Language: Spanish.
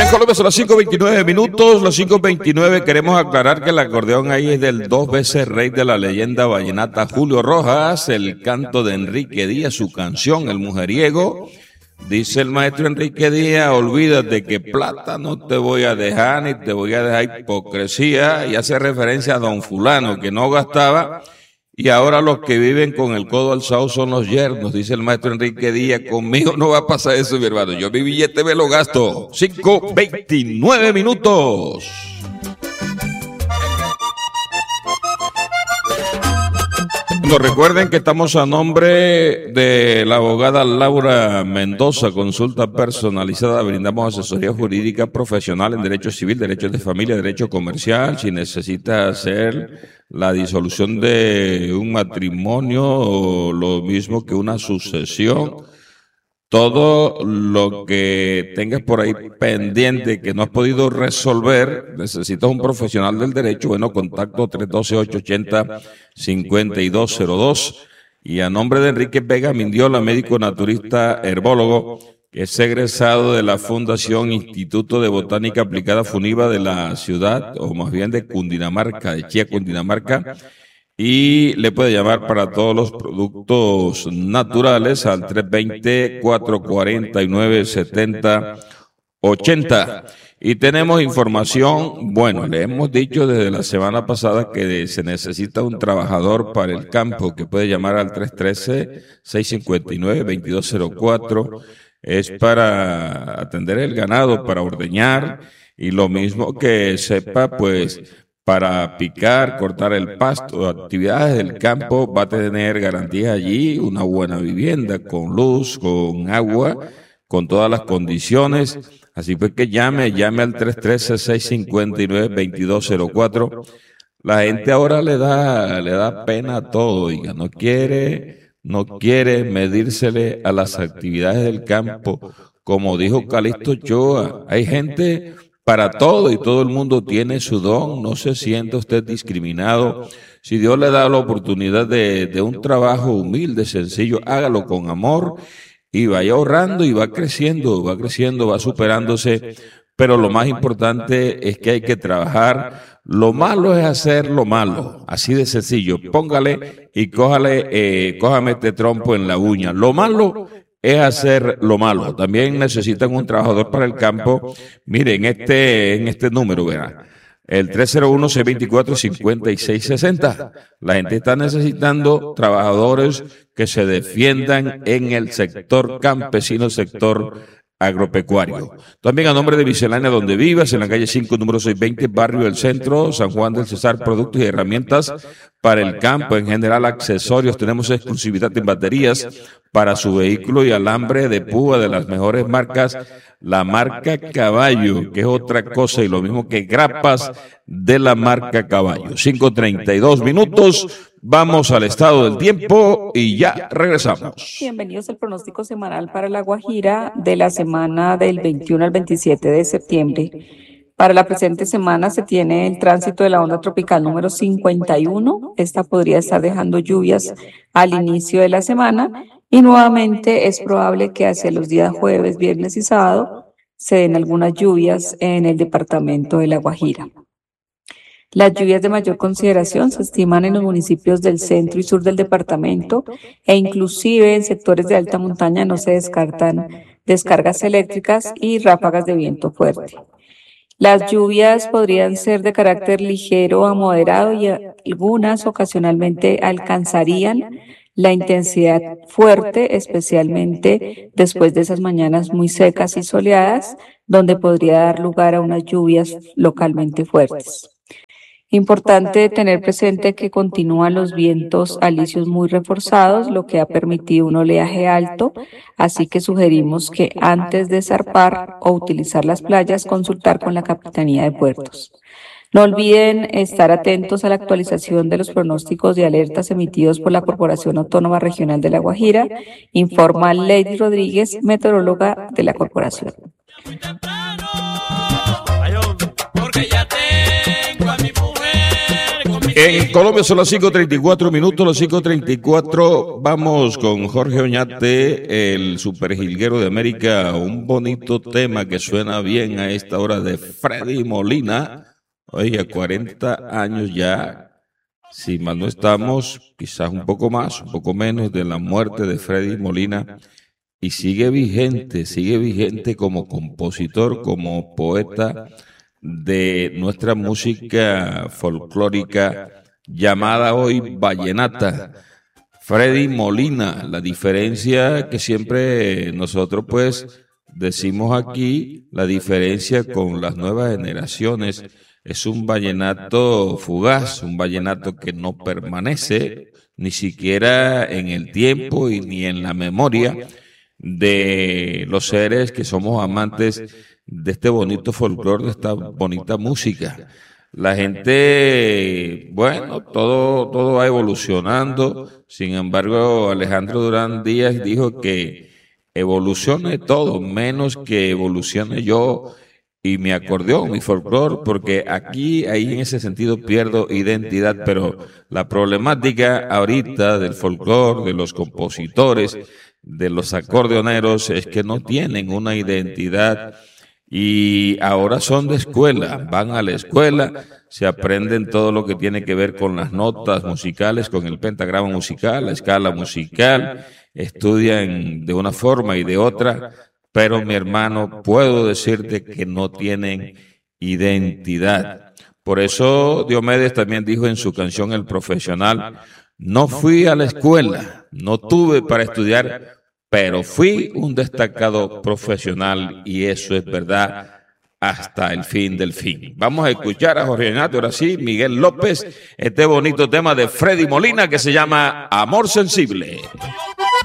En Colombia son las 5:29 minutos, las 5:29. Queremos aclarar que el acordeón ahí es del 2 veces rey de la leyenda vallenata Julio Rojas, el canto de Enrique Díaz, su canción El Mujeriego. Dice el maestro Enrique Díaz: olvídate que plata no te voy a dejar, ni te voy a dejar hipocresía, y hace referencia a don fulano que no gastaba, y ahora los que viven con el codo alzado son los yernos. Dice el maestro Enrique Díaz: conmigo no va a pasar eso, mi hermano, yo mi billete me lo gasto. 5:29 minutos. Bueno, recuerden que estamos a nombre de la abogada Laura Mendoza, consulta personalizada. Brindamos asesoría jurídica profesional en derecho civil, derecho de familia, derecho comercial. Si necesita hacer la disolución de un matrimonio o lo mismo que una sucesión, todo lo que tengas por ahí pendiente que no has podido resolver, necesitas un profesional del derecho, bueno, contacto 312-880-5202. Y a nombre de Enrique Vega Mindiola, médico naturista herbólogo, que es egresado de la Fundación Instituto de Botánica Aplicada FUNIVA de la ciudad, o más bien de Cundinamarca, de Chía, Cundinamarca, y le puede llamar para todos los productos naturales al 320-449-7080. Y tenemos información, bueno, le hemos dicho desde la semana pasada que se necesita un trabajador para el campo, que puede llamar al 313-659-2204. Es para atender el ganado, para ordeñar, y lo mismo que sepa, pues, para picar, cortar el pasto, actividades del campo. Va a tener garantías allí, una buena vivienda, con luz, con agua, con todas las condiciones. Así pues que llame al 313-659-2204. La gente ahora le da pena a todo, oiga, no quiere medírsele a las actividades del campo. Como dijo Calixto Ochoa, hay gente para todo y todo el mundo tiene su don. No se sienta usted discriminado. Si Dios le da la oportunidad de un trabajo humilde, sencillo, hágalo con amor y vaya ahorrando y va creciendo, va superándose. Pero lo más importante es que hay que trabajar. Lo malo es hacer lo malo, así de sencillo. Póngale y cójame este trompo en la uña. Lo malo es hacer lo malo. También necesitan un trabajador para el campo. Miren, en este número, verá, el 301-624-5660. La gente está necesitando trabajadores que se defiendan en el sector campesino, sector agropecuario. También a nombre de Miscelánea Donde Vivas, en la calle 5, número 620, barrio del Centro, San Juan del Cesar, productos y herramientas para el campo, en general accesorios. Tenemos exclusividad en baterías para su vehículo y alambre de púa de las mejores marcas, la marca Caballo, que es otra cosa, y lo mismo que grapas de la marca Caballo. 5:32 minutos. Vamos al estado del tiempo y ya regresamos. Bienvenidos al pronóstico semanal para La Guajira de la semana del 21 al 27 de septiembre. Para la presente semana se tiene el tránsito de la onda tropical número 51. Esta podría estar dejando lluvias al inicio de la semana y nuevamente es probable que hacia los días jueves, viernes y sábado se den algunas lluvias en el departamento de La Guajira. Las lluvias de mayor consideración se estiman en los municipios del centro y sur del departamento e inclusive en sectores de alta montaña no se descartan descargas eléctricas y ráfagas de viento fuerte. Las lluvias podrían ser de carácter ligero a moderado y algunas ocasionalmente alcanzarían la intensidad fuerte, especialmente después de esas mañanas muy secas y soleadas, donde podría dar lugar a unas lluvias localmente fuertes. Importante tener presente que continúan los vientos alisios muy reforzados, lo que ha permitido un oleaje alto, así que sugerimos que antes de zarpar o utilizar las playas, consultar con la Capitanía de Puertos. No olviden estar atentos a la actualización de los pronósticos y alertas emitidos por la Corporación Autónoma Regional de La Guajira, informa Lady Rodríguez, meteoróloga de la corporación. Porque ya tengo a mi mujer con mi En Colombia son las 5:34 minutos, las 5:34. Vamos con Jorge Oñate, el superjilguero de América. Un bonito tema que suena bien a esta hora de Freddy Molina. Oiga, 40 años ya, si mal no estamos, quizás un poco más, un poco menos de la muerte de Freddy Molina. Y sigue vigente como compositor, como poeta de nuestra música folclórica llamada hoy vallenata. Freddy Molina, la diferencia que siempre nosotros pues decimos aquí, la diferencia con las nuevas generaciones, es un vallenato fugaz, un vallenato que no permanece ni siquiera en el tiempo y ni en la memoria de los seres que somos amantes de este bonito folclore, de esta bonita música. La gente, bueno, todo va evolucionando. Sin embargo, Alejandro Durán Díaz dijo que evolucione todo, menos que evolucione yo y mi acordeón, mi folclore, porque ahí en ese sentido pierdo identidad, pero la problemática ahorita del folclore, de los compositores, de los acordeoneros, es que no tienen una identidad y ahora son de escuela, van a la escuela, se aprenden todo lo que tiene que ver con las notas musicales, con el pentagrama musical, la escala musical, estudian de una forma y de otra, pero mi hermano, puedo decirte que no tienen identidad. Por eso Diomedes también dijo en su canción El Profesional: no fui a la escuela, no tuve para estudiar, pero fui un destacado profesional, y eso es verdad hasta el fin del fin. Vamos a escuchar a Jorge Oñate, ahora sí, Miguel López, este bonito tema de Freddy Molina que se llama Amor Sensible.